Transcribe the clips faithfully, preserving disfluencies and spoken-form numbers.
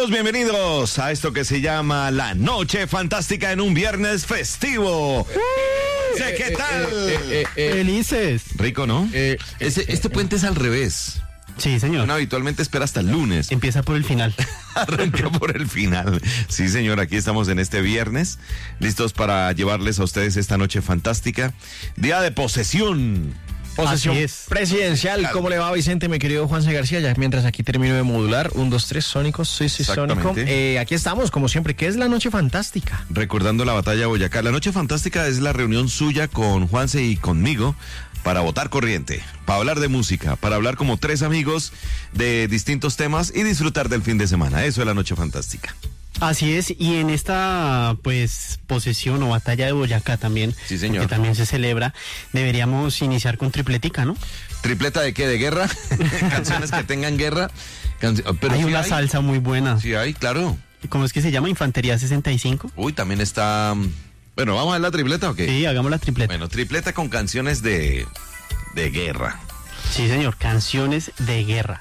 Amigos, bienvenidos a esto que se llama La Noche Fantástica en un viernes festivo. Eh, ¿Qué tal? Eh, eh, eh, Felices. Rico, ¿no? eh, Ese- este puente es al revés. Sí, señor. Uno habitualmente espera hasta el lunes. Empieza por el final. Arranca por el final. Sí, señor, aquí estamos en este viernes, listos para llevarles a ustedes esta noche fantástica. Día de posesión. Posesión Así es. presidencial. ¿Cómo le va, Vicente, mi querido Juanse García? Ya mientras aquí termino de modular. Un, dos, tres, sónicos. Sí, sí, sónico. Exactamente. Eh, aquí estamos, como siempre. ¿Qué es la noche fantástica? Recordando la batalla de Boyacá. La noche fantástica es la reunión suya con Juanse y conmigo para votar corriente, para hablar de música, para hablar como tres amigos de distintos temas y disfrutar del fin de semana. Eso es la noche fantástica. Así es, y en esta pues posesión o batalla de Boyacá también, Sí, señor. que también se celebra, deberíamos iniciar con tripletica, ¿no? ¿Tripleta de qué? ¿De guerra? Canciones que tengan guerra. Canci- Pero hay sí una salsa muy buena. Sí hay, claro. ¿Cómo es que se llama? Infantería sesenta y cinco. Uy, también está... Bueno, ¿vamos a ver la tripleta o qué? Sí, hagamos la tripleta. Bueno, tripleta con canciones de, de guerra. Sí, señor, canciones de guerra.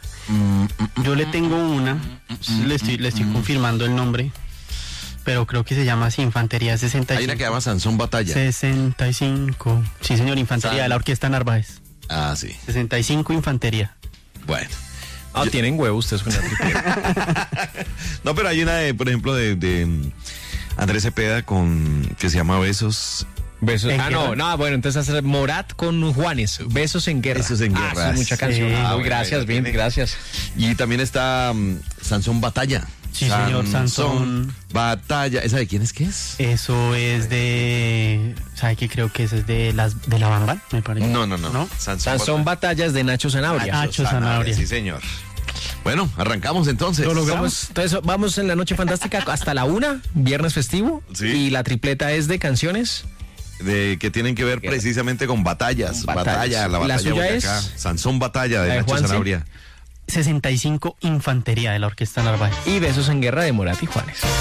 Yo le tengo una, le estoy, le estoy confirmando el nombre, pero creo que se llama así, Infantería sesenta y cinco. Hay una que llama Sansón Batalla. sesenta y cinco. Sí, señor, Infantería San- de la Orquesta Narváez. Ah, sí. sesenta y cinco Infantería. Bueno. Ah, Yo- tienen huevos ustedes con la tripleta. No, pero hay una, de, por ejemplo, de, de mm, Andrés Cepeda con que se llama Besos. Besos. En Ah, no, guerra. no, bueno, entonces hacer Morat con Juanes. Besos en guerra. Besos en Ah, guerra. sí, mucha Sí. canción. Ah, Muy bueno, gracias, ahí la bien, tiene. gracias. Y también está mm, Sansón Batalla. Sí, señor, Sansón. Batalla. ¿Esa de quién es que es? Eso es de... ¿Sabe qué? Creo que eso es de las de la Bamba, me parece. No, no, no. ¿No? Son batallas de Nacho Zanabria. Nacho Zanabria. Sí, señor. Bueno, arrancamos entonces. Lo logramos. Entonces vamos en la noche fantástica hasta la una, viernes festivo. Sí. Y la tripleta es de canciones. De que tienen que ver Guerra. precisamente con batallas. Batallas. Batalla, la ¿La batalla de suya Boyacá. es? Sansón Batalla de ¿La de Nacho Juanse? Zanabria. sesenta y cinco Infantería de la Orquesta Narváez. Y besos en guerra de Morat y Juanes.